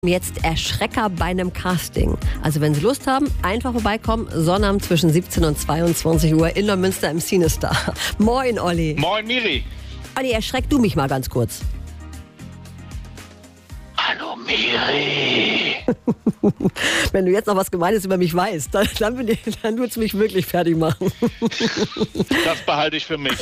Jetzt Erschrecker bei einem Casting. Also wenn Sie Lust haben, einfach vorbeikommen. Sonnabend zwischen 17 und 22 Uhr in Neumünster im Cinestar. Moin, Olli. Moin, Miri. Olli, erschreck du mich mal ganz kurz. Hallo, Miri. Wenn du jetzt noch was Gemeines über mich weißt, dann wird es mich wirklich fertig machen. Das behalte ich für mich.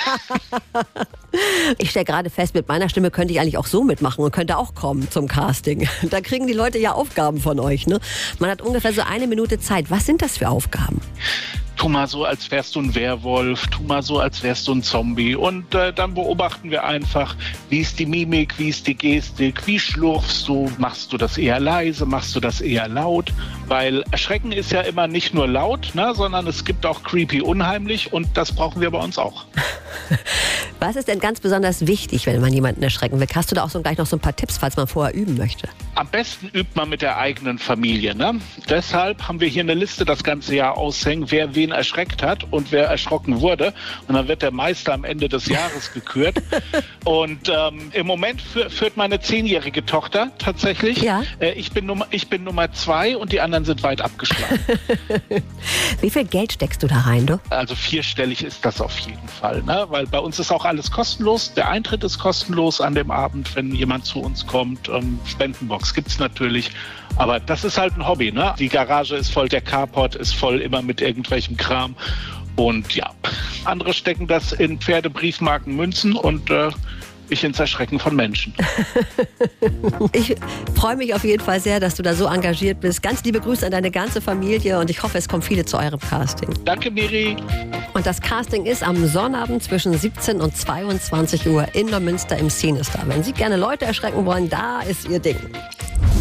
Ich stelle gerade fest, mit meiner Stimme könnte ich eigentlich auch so mitmachen und könnte auch kommen zum Casting. Da kriegen die Leute ja Aufgaben von euch, ne? Man hat ungefähr so 1 Minute Zeit. Was sind das für Aufgaben? Tu mal so, als wärst du ein Werwolf, tu mal so, als wärst du ein Zombie. Und dann beobachten wir einfach, wie ist die Mimik, wie ist die Gestik, wie schlurfst du, machst du das eher leise, machst du das eher laut? Weil Erschrecken ist ja immer nicht nur laut, ne, sondern es gibt auch creepy, unheimlich und das brauchen wir bei uns auch. Was ist denn ganz besonders wichtig, wenn man jemanden erschrecken will? Hast du da auch gleich noch so ein paar Tipps, falls man vorher üben möchte? Am besten übt man mit der eigenen Familie. Ne? Deshalb haben wir hier eine Liste das ganze Jahr aushängen, wer wen erschreckt hat und wer erschrocken wurde. Und dann wird der Meister am Ende des Jahres gekürt. Und im Moment führt meine 10-jährige Tochter tatsächlich. Ja. Ich bin Nummer 2 und die anderen sind weit abgeschlagen. Wie viel Geld steckst du da rein, du? Also 4-stellig ist das auf jeden Fall. Ne? Weil bei uns ist auch alles kostenlos. Der Eintritt ist kostenlos an dem Abend, wenn jemand zu uns kommt. Spendenbox gibt's natürlich. Aber das ist halt ein Hobby. Ne? Die Garage ist voll, der Carport ist voll, immer mit irgendwelchem Kram. Und ja, andere stecken das in Pferdebriefmarken, Münzen und ich ins Erschrecken von Menschen. Ich freue mich auf jeden Fall sehr, dass du da so engagiert bist. Ganz liebe Grüße an deine ganze Familie und ich hoffe, es kommen viele zu eurem Casting. Danke, Miri. Und das Casting ist am Sonnabend zwischen 17 und 22 Uhr in Neumünster im Cinestar. Wenn Sie gerne Leute erschrecken wollen, da ist Ihr Ding.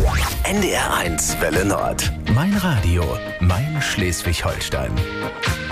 NDR 1 Welle Nord. Mein Radio, mein Schleswig-Holstein.